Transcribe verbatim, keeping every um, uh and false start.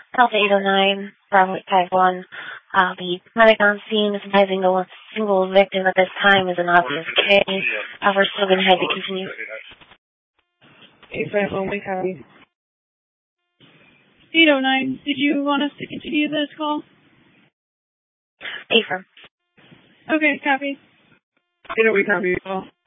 Alpha eight oh nine, Bravo five one. Uh, the medic on scene is advising a single victim at this time is an obvious K. Uh, we're still going to have to continue. eight five one, we copy. eight oh nine, did you want us to continue this call? Affirm. Okay, copy. eight oh, we copy.